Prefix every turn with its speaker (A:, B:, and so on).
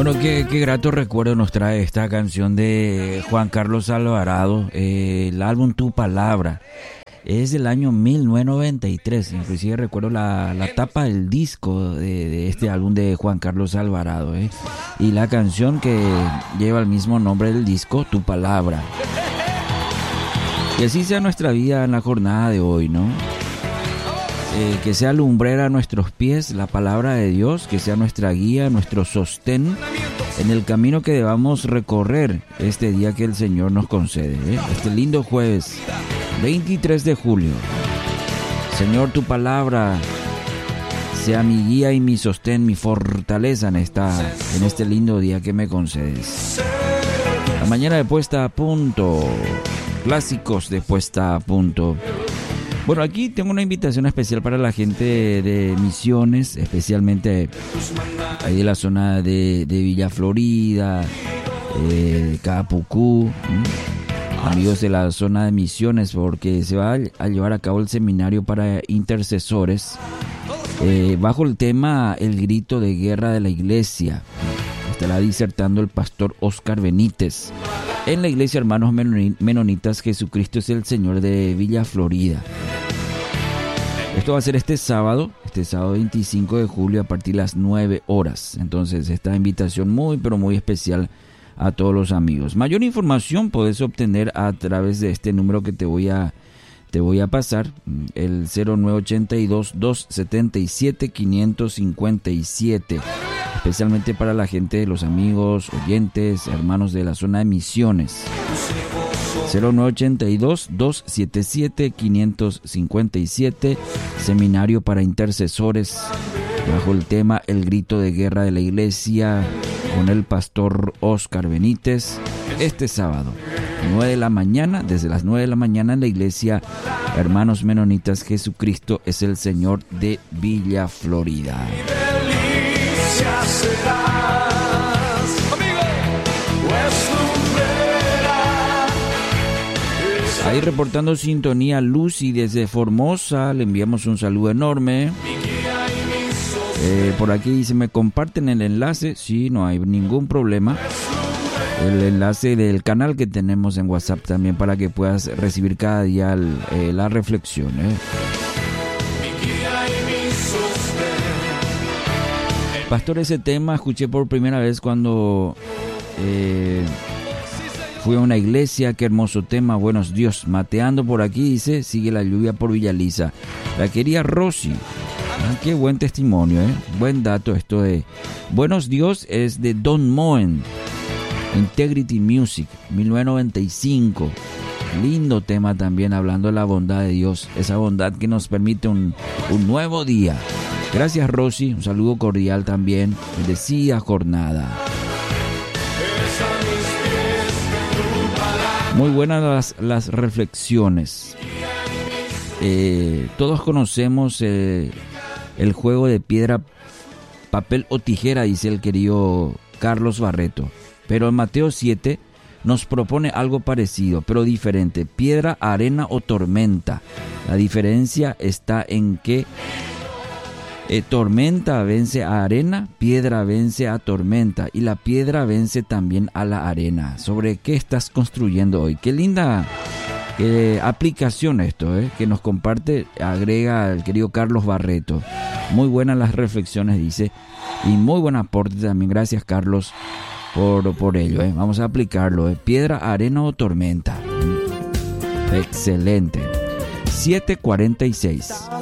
A: Bueno, qué grato recuerdo nos trae esta canción de Juan Carlos Alvarado, el álbum Tu Palabra. Es del año 1993, inclusive recuerdo la tapa del disco de este álbum de Juan Carlos Alvarado, y la canción que lleva el mismo nombre del disco, Tu Palabra. Que así sea nuestra vida en la jornada de hoy, ¿no? Que sea lumbrera a nuestros pies la palabra de Dios, que sea nuestra guía, nuestro sostén en el camino que debamos recorrer este día que el Señor nos concede, este lindo jueves 23 de julio. Señor, tu palabra sea mi guía y mi sostén, mi fortaleza en este lindo día que me concedes. La mañana de puesta a punto, clásicos de puesta a punto. Bueno, aquí tengo una invitación especial para la gente de Misiones, especialmente ahí de la zona de Villa Florida, Capucú, amigos de la zona de Misiones, porque se va a llevar a cabo el seminario para intercesores bajo el tema El grito de guerra de la iglesia. Estará disertando el pastor Oscar Benítez en la iglesia Hermanos Menonitas Jesucristo es el Señor de Villa Florida. Esto va a ser este sábado 25 de julio a partir de las 9 horas. Entonces esta invitación muy pero muy especial a todos los amigos. Mayor información podés obtener a través de este número que te voy a pasar, el 0982-277-557, especialmente para la gente, los amigos, oyentes, hermanos de la zona de Misiones. 0982-277-557, seminario para intercesores bajo el tema El grito de guerra de la iglesia con el pastor Oscar Benítez, este sábado 9 de la mañana, desde las 9 de la mañana en la iglesia Hermanos Menonitas Jesucristo es el Señor de Villa Florida. Ahí reportando sintonía Lucy desde Formosa, le enviamos un saludo enorme. Por aquí dice, ¿me comparten el enlace? Sí, no hay ningún problema. El enlace del canal que tenemos en WhatsApp también para que puedas recibir cada día la reflexión. Pastor, ese tema escuché por primera vez cuando fui a una iglesia. Qué hermoso tema, buenos Dios. Mateando por aquí, dice, sigue la lluvia por Villaliza. La quería Rosy. Qué buen testimonio, buen dato esto de Buenos Dios. Es de Don Moen, Integrity Music, 1995. Lindo tema también, hablando de la bondad de Dios, esa bondad que nos permite un nuevo día. Gracias, Rosy, un saludo cordial también. Bendecida jornada. Muy buenas las reflexiones. Todos conocemos el juego de piedra, papel o tijera, dice el querido Carlos Barreto. Pero en Mateo 7 nos propone algo parecido, pero diferente. Piedra, arena o tormenta. La diferencia está en que tormenta vence a arena, piedra vence a tormenta y la piedra vence también a la arena. ¿Sobre qué estás construyendo hoy? Qué linda aplicación esto, que nos comparte, agrega el querido Carlos Barreto. Muy buenas las reflexiones, dice, y muy buen aporte también. Gracias, Carlos, por ello. Vamos a aplicarlo. Piedra, arena o tormenta. Excelente. 7:46.